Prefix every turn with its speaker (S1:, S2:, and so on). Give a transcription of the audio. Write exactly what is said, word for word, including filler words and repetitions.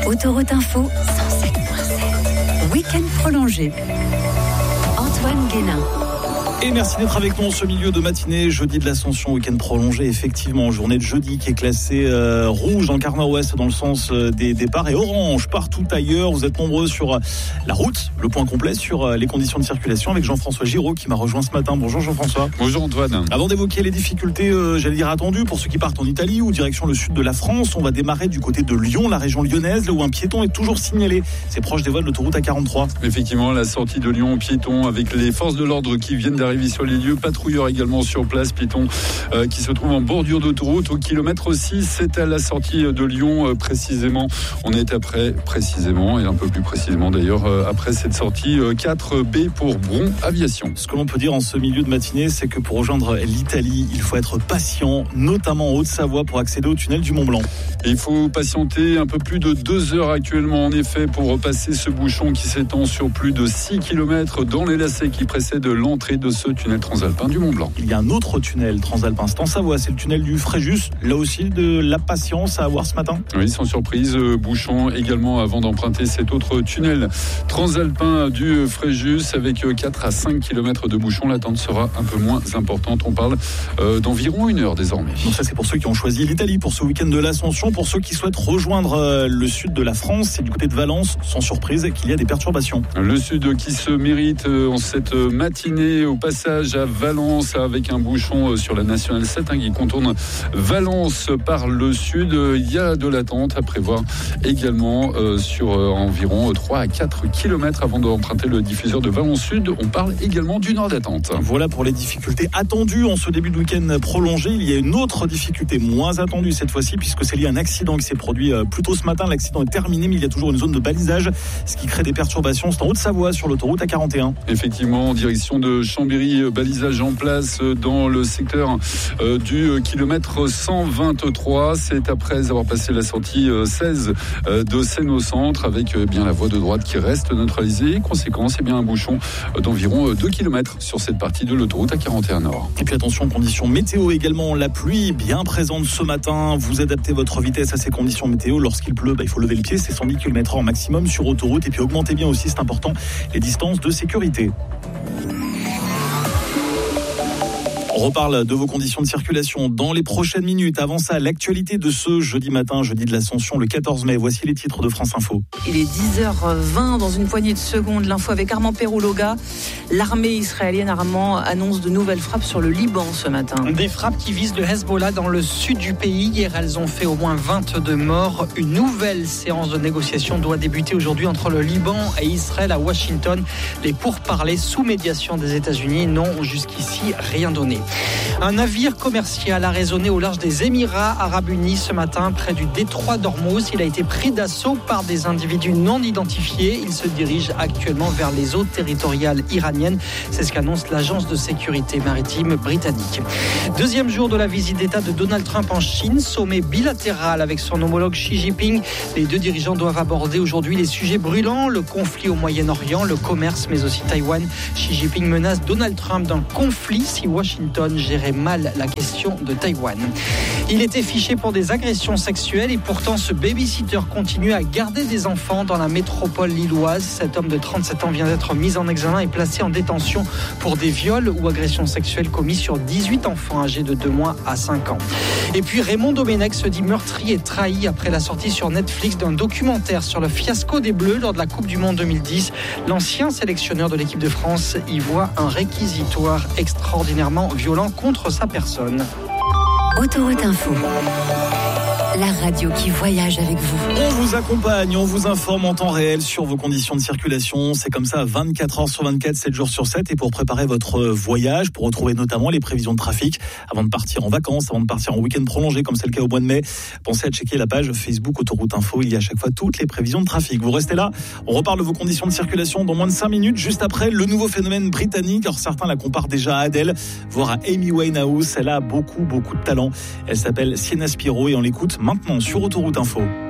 S1: Autoroute Info, cent sept virgule sept. Week-end prolongé. Antoine Guénin.
S2: Et merci d'être avec nous en ce milieu de matinée, jeudi de l'Ascension, week-end prolongé, effectivement, journée de jeudi qui est classée euh, rouge dans le quart nord-ouest dans le sens euh, des départs et orange partout ailleurs. Vous êtes nombreux sur euh, la route, le point complet sur euh, les conditions de circulation avec Jean-François Giraud qui m'a rejoint ce matin. Bonjour Jean-François.
S3: Bonjour Antoine.
S2: Avant d'évoquer les difficultés, euh, j'allais dire attendues pour ceux qui partent en Italie ou direction le sud de la France, on va démarrer du côté de Lyon, la région lyonnaise, là où un piéton est toujours signalé. C'est proche des voies de l'autoroute A quarante-trois.
S3: Effectivement, la sortie de Lyon, piéton avec les forces de l'ordre qui viennent d'arriver sur les lieux, patrouilleurs également sur place, piéton euh, qui se trouve en bordure d'autoroute au kilomètre six, c'est à la sortie de Lyon euh, précisément, on est après précisément et un peu plus précisément d'ailleurs euh, après cette sortie euh, quatre B pour Bron Aviation.
S2: Ce que l'on peut dire en ce milieu de matinée, c'est que pour rejoindre l'Italie, il faut être patient, notamment en Haute-Savoie pour accéder au tunnel du Mont-Blanc.
S3: Et il faut patienter un peu plus de deux heures actuellement en effet pour repasser ce bouchon qui s'étend sur plus de six kilomètres dans les lacets qui précèdent l'entrée de ce tunnel transalpin du Mont-Blanc.
S2: Il y a un autre tunnel transalpin, c'est en Savoie, c'est le tunnel du Fréjus. Là aussi, de la patience à avoir ce matin.
S3: Oui, sans surprise, bouchon également avant d'emprunter cet autre tunnel transalpin du Fréjus avec quatre à cinq kilomètres de bouchon. L'attente sera un peu moins importante. On parle euh, d'environ une heure désormais.
S2: Donc ça, c'est pour ceux qui ont choisi l'Italie pour ce week-end de l'Ascension. Pour ceux qui souhaitent rejoindre euh, le sud de la France, c'est du côté de Valence, sans surprise, qu'il y a des perturbations.
S3: Le sud qui se mérite euh, en cette matinée au passage à Valence avec un bouchon sur la nationale sept hein, qui contourne Valence par le sud. Il y a de l'attente à prévoir également euh, sur euh, environ trois à quatre kilomètres avant d'emprunter le diffuseur de Valence Sud. On parle également d'une heure d'attente.
S2: Voilà pour les difficultés attendues en ce début de week-end prolongé. Il y a une autre difficulté moins attendue cette fois-ci puisque c'est lié à un accident qui s'est produit euh, plus tôt ce matin. L'accident est terminé mais il y a toujours une zone de balisage, ce qui crée des perturbations. C'est en Haute-Savoie sur l'autoroute A quarante et un.
S3: Effectivement, en direction de Chambéry, balisage en place dans le secteur euh, du kilomètre cent vingt-trois. C'est après avoir passé la sortie euh, seize euh, de Seine au centre avec euh, bien la voie de droite qui reste neutralisée. Conséquence, eh bien un bouchon euh, d'environ deux kilomètres sur cette partie de l'autoroute A quarante et un Nord.
S2: Et puis attention, conditions météo également. La pluie bien présente ce matin. Vous adaptez votre vitesse à ces conditions météo. Lorsqu'il pleut, bah, il faut lever le pied. C'est cent dix kilomètres heure maximum sur autoroute. Et puis augmentez bien aussi, c'est important, les distances de sécurité. On reparle de vos conditions de circulation dans les prochaines minutes. Avant ça, l'actualité de ce jeudi matin, jeudi de l'Ascension, le quatorze mai. Voici les titres de France Info.
S4: Il est dix heures vingt dans une poignée de secondes. L'info avec Armand Perouloga. L'armée israélienne, Armand, annonce de nouvelles frappes sur le Liban ce matin.
S5: Des frappes qui visent le Hezbollah dans le sud du pays. Hier, elles ont fait au moins vingt-deux morts. Une nouvelle séance de négociation doit débuter aujourd'hui entre le Liban et Israël à Washington. Les pourparlers sous médiation des États-Unis n'ont jusqu'ici rien donné. Un navire commercial a résonné au large des Émirats arabes unis ce matin près du détroit d'Ormuz. Il a été pris d'assaut par des individus non identifiés. Il se dirige actuellement vers les eaux territoriales iraniennes. C'est ce qu'annonce l'agence de sécurité maritime britannique. Deuxième jour de la visite d'État de Donald Trump en Chine, sommet bilatéral avec son homologue Xi Jinping. Les deux dirigeants doivent aborder aujourd'hui les sujets brûlants, le conflit au Moyen-Orient, le commerce, mais aussi Taïwan. Xi Jinping menace Donald Trump d'un conflit si Washington gérait mal la question de Taïwan. Il était fiché pour des agressions sexuelles et pourtant ce babysitter continue à garder des enfants dans la métropole lilloise. Cet homme de trente-sept ans vient d'être mis en examen et placé en détention pour des viols ou agressions sexuelles commis sur dix-huit enfants âgés de deux mois à cinq ans. Et puis Raymond Domenech se dit meurtri et trahi après la sortie sur Netflix d'un documentaire sur le fiasco des Bleus lors de la Coupe du Monde deux mille dix. L'ancien sélectionneur de l'équipe de France y voit un réquisitoire extraordinairement violent contre sa personne.
S1: Autoroute Info. La radio qui voyage avec vous.
S2: On vous accompagne, on vous informe en temps réel sur vos conditions de circulation. C'est comme ça vingt-quatre heures sur vingt-quatre, sept jours sur sept. Et pour préparer votre voyage, pour retrouver notamment les prévisions de trafic, avant de partir en vacances, avant de partir en week-end prolongé, comme c'est le cas au mois de mai, pensez à checker la page Facebook Autoroute Info. Il y a à chaque fois toutes les prévisions de trafic. Vous restez là, on reparle de vos conditions de circulation dans moins de cinq minutes, juste après le nouveau phénomène britannique. Alors certains la comparent déjà à Adele, voire à Amy Winehouse. Elle a beaucoup, beaucoup de talent. Elle s'appelle Sienna Spiro et on l'écoute maintenant sur Autoroute Info.